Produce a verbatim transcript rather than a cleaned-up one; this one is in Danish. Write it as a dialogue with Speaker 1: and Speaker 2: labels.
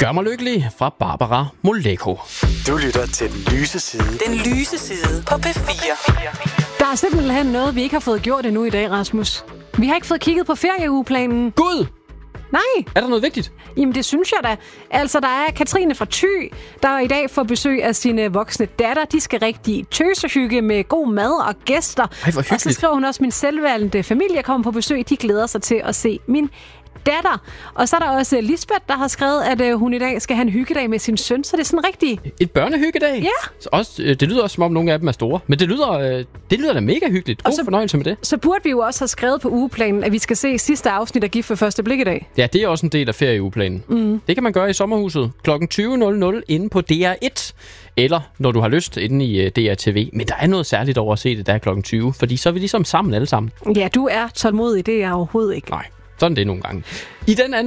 Speaker 1: Gør mig lykkelig fra Barbara Moleko.
Speaker 2: Du lytter til Den Lyse Side.
Speaker 3: Den lyse side på P fire.
Speaker 4: Der er simpelthen noget, vi ikke har fået gjort endnu i dag, Rasmus. Vi har ikke fået kigget på ferieugeplanen.
Speaker 1: Gud!
Speaker 4: Nej.
Speaker 1: Er der noget vigtigt?
Speaker 4: Jamen, det synes jeg da. Altså, der er Katrine fra Thy, der i dag får besøg af sine voksne datter. De skal rigtig tøsehygge med god mad og gæster.
Speaker 1: Ej, hvor hyggeligt.
Speaker 4: Og så skriver hun også, min selvvalgte familie kommer på besøg. De glæder sig til at se min datter. Og så er der også Lisbeth, der har skrevet, at øh, hun i dag skal have en hyggedag med sin søn. Så det er sådan rigtig...
Speaker 1: Et børnehyggedag?
Speaker 4: Ja.
Speaker 1: Så også, det lyder også, som om nogle af dem er store. Men det lyder, øh, det lyder da mega hyggeligt. God
Speaker 4: så,
Speaker 1: fornøjelse med det.
Speaker 4: Så burde vi jo også have skrevet på ugeplanen, at vi skal se sidste afsnit af Gift ved første blik i dag.
Speaker 1: Ja, det er også en del af ferieugeplanen. Mm. Det kan man gøre i sommerhuset klokken tyve nul nul inde på D R et. Eller når du har lyst, inde i D R T V. Men der er noget særligt over at se det der klokken tyve. Fordi så er vi ligesom sammen alle sammen.
Speaker 4: Ja, du er tålmodig. Det er jeg overhovedet ikke.
Speaker 1: Nej, sådan det er nogle gange. I den anden